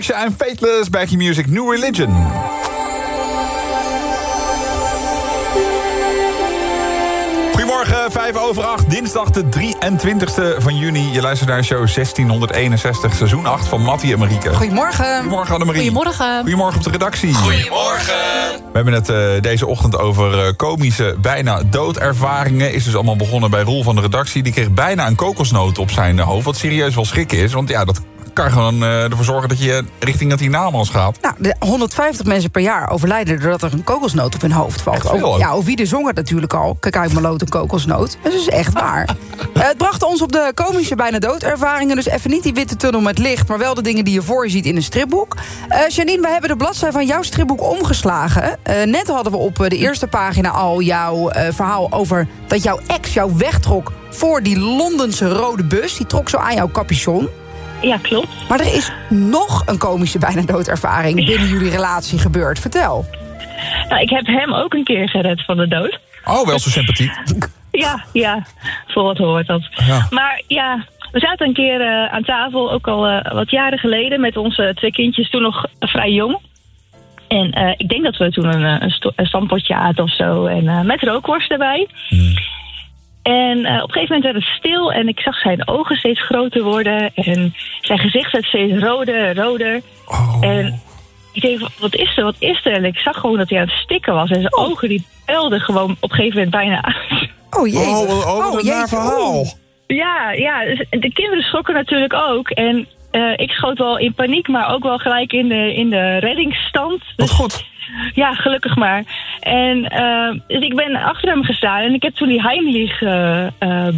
En Fateless bij Q-Music New Religion. Goedemorgen, 7:05, dinsdag de 23e van juni. Je luistert naar show 1661, seizoen 8 van Mattie en Marieke. Goedemorgen. Goedemorgen, Annemarie. Goedemorgen. Goedemorgen op de redactie. Goedemorgen. We hebben het deze ochtend over komische, bijna doodervaringen. Is dus allemaal begonnen bij Roel van de redactie. Die kreeg bijna een kokosnoot op zijn hoofd, wat serieus wel schrikken is. Want ja, dat kan gewoon ervoor zorgen dat je richting het hiernamaals gaat. Nou, 150 mensen per jaar overlijden doordat er een kokosnoot op hun hoofd valt. Oviede zong het natuurlijk al. Kijk uit mijn lood, een kokosnoot. Dat is echt waar. Het bracht ons op de komische bijna doodervaringen. Dus even niet die witte tunnel met licht, maar wel de dingen die je voor je ziet in een stripboek. Janine, we hebben de bladzij van jouw stripboek omgeslagen. Net hadden we op de eerste pagina al jouw verhaal over dat jouw ex jou wegtrok voor die Londense rode bus. Die trok zo aan jouw capuchon. Ja, klopt. Maar er is nog een komische bijna doodervaring binnen jullie relatie gebeurd. Vertel. Nou, ik heb hem ook een keer gered van de dood. Oh, wel zo sympathiek. Ja, voor wat hoort dat. Ja. Maar ja, we zaten een keer aan tafel, ook al wat jaren geleden, met onze 2 kindjes, toen nog vrij jong. En ik denk dat we toen een stampotje aten of zo, en met rookworst erbij. En op een gegeven moment werd het stil en ik zag zijn ogen steeds groter worden. En zijn gezicht werd steeds roder. Oh. En ik denk, wat is er? En ik zag gewoon dat hij aan het stikken was. En zijn ogen die pelden gewoon op een gegeven moment bijna uit. Oh jee. Wat een naar verhaal. Ja, dus de kinderen schrokken natuurlijk ook. En ik schoot wel in paniek, maar ook wel gelijk in de reddingsstand. Wat goed. Ja, gelukkig maar. En dus ik ben achter hem gestaan en ik heb toen die Heimlich